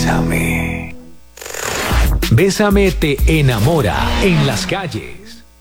Bésame. Bésame te enamora en las calles.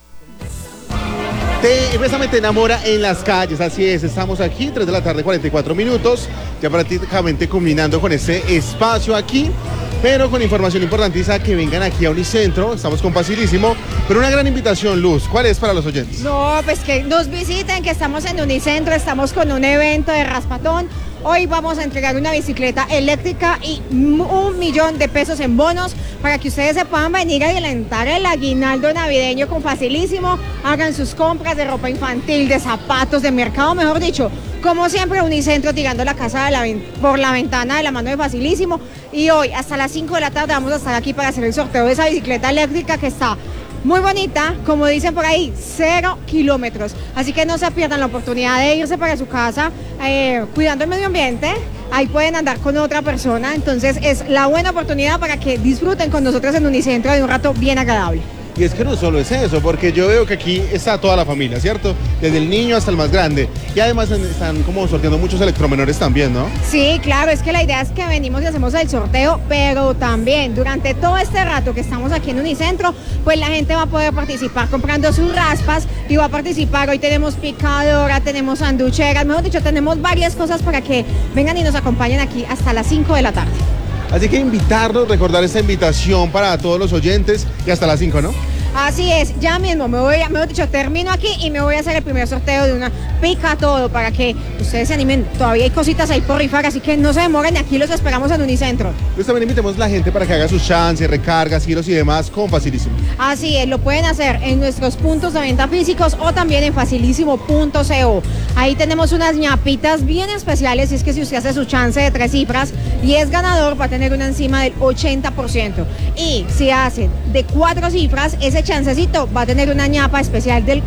Bésame te enamora en las calles, así es, estamos aquí, 3 de la tarde, 44 minutos, ya prácticamente culminando con este espacio aquí, pero con información importantísima que vengan aquí a Unicentro, estamos con Facilísimo, pero una gran invitación, Luz, ¿cuál es para los oyentes? No, pues que nos visiten, que estamos en Unicentro, estamos con un evento de raspatón. Hoy vamos a entregar una bicicleta eléctrica y 1 millón de pesos en bonos para que ustedes se puedan venir a adelantar el aguinaldo navideño con Facilísimo. Hagan sus compras de ropa infantil, de zapatos, de mercado, mejor dicho. Como siempre, Unicentro tirando la casa por la ventana de la mano de Facilísimo. Y hoy, hasta las 5 de la tarde, vamos a estar aquí para hacer el sorteo de esa bicicleta eléctrica que está muy bonita, como dicen por ahí, 0 kilómetros. Así que no se pierdan la oportunidad de irse para su casa cuidando el medio ambiente. Ahí pueden andar con otra persona. Entonces es la buena oportunidad para que disfruten con nosotros en Unicentro de un rato bien agradable. Y es que no solo es eso, porque yo veo que aquí está toda la familia, ¿cierto? Desde el niño hasta el más grande. Y además están como sorteando muchos electromenores también, ¿no? Sí, claro, es que la idea es que venimos y hacemos el sorteo, pero también durante todo este rato que estamos aquí en Unicentro, pues la gente va a poder participar comprando sus raspas y va a participar. Hoy tenemos picadora, tenemos sanducheras, mejor dicho, tenemos varias cosas para que vengan y nos acompañen aquí hasta las 5 de la tarde. Así que invitarlos, recordar esta invitación para todos los oyentes y hasta las 5, ¿no? Así es, ya mismo mejor dicho, termino aquí y me voy a hacer el primer sorteo de una pica todo para que ustedes se animen. Todavía hay cositas ahí por rifar, así que no se demoren, aquí los esperamos en Unicentro. Pues también invitemos a la gente para que haga sus chances, recargas, giros y demás con Facilísimo. Así es, lo pueden hacer en nuestros puntos de venta físicos o también en facilísimo.co. Ahí tenemos unas ñapitas bien especiales, y es que si usted hace su chance de 3 cifras y es ganador, va a tener una encima del 80%. Y si hace de 4 cifras, ese chancecito va a tener una ñapa especial del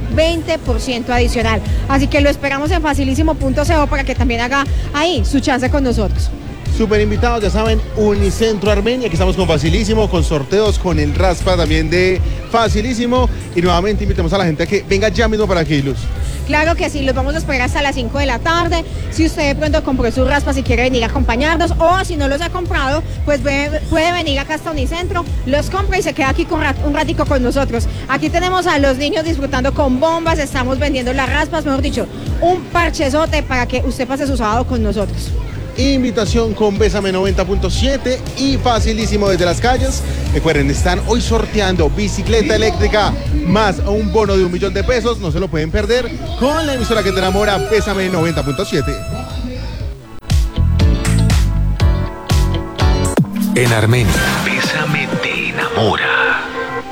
20% adicional. Así que lo esperamos en facilísimo.co para que también haga ahí su chance con nosotros. Súper invitados, ya saben, Unicentro Armenia, aquí estamos con Facilísimo, con sorteos, con el raspa también de Facilísimo. Y nuevamente invitemos a la gente a que venga ya mismo para aquí, Luz. Claro que sí, los vamos a esperar hasta las 5 de la tarde. Si usted de pronto compró sus raspas y quiere venir a acompañarnos, o si no los ha comprado, pues puede venir acá hasta Unicentro, los compra y se queda aquí un ratico con nosotros. Aquí tenemos a los niños disfrutando con bombas, estamos vendiendo las raspas, mejor dicho, un parchezote para que usted pase su sábado con nosotros. Invitación con Bésame 90.7 y Facilísimo desde las calles. Recuerden, están hoy sorteando bicicleta eléctrica más un bono de 1 millón de pesos. No se lo pueden perder con la emisora que te enamora, Bésame 90.7. En Armenia, Bésame te enamora.